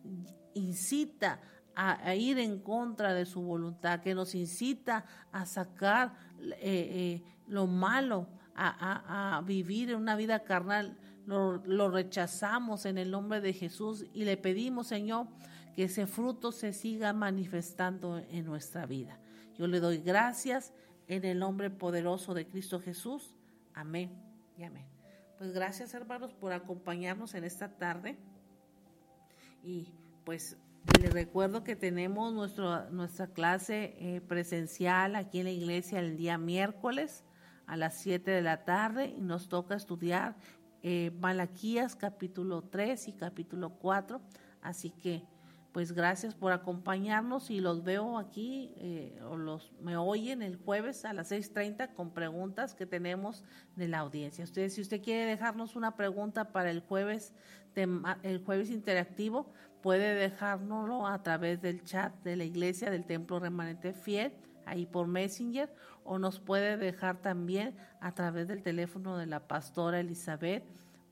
incita a ir en contra de su voluntad, que nos incita a sacar lo malo, a vivir una vida carnal, lo rechazamos en el nombre de Jesús y le pedimos, Señor, que ese fruto se siga manifestando en nuestra vida. Yo le doy gracias en el nombre poderoso de Cristo Jesús. Amén y amén. Pues gracias, hermanos, por acompañarnos en esta tarde. Y pues les recuerdo que tenemos nuestra clase presencial aquí en la iglesia el día miércoles a las 7 de la tarde y nos toca estudiar Malaquías capítulo 3 y capítulo 4. Así que pues gracias por acompañarnos y los veo aquí me oyen el jueves a las 6:30 con preguntas que tenemos de la audiencia. Si usted quiere dejarnos una pregunta para el jueves interactivo, puede dejárnoslo a través del chat de la iglesia del Templo Remanente Fiel, ahí por Messenger, o nos puede dejar también a través del teléfono de la pastora Elizabeth,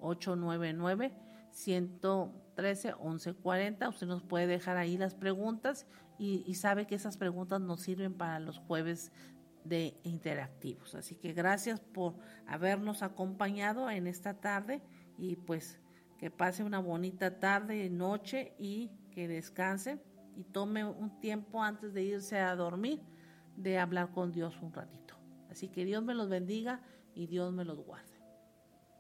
899-113-1140. Usted nos puede dejar ahí las preguntas y sabe que esas preguntas nos sirven para los jueves de interactivos. Así que gracias por habernos acompañado en esta tarde y pues que pase una bonita tarde, noche y que descanse y tome un tiempo antes de irse a dormir de hablar con Dios un ratito. Así que Dios me los bendiga y Dios me los guarde.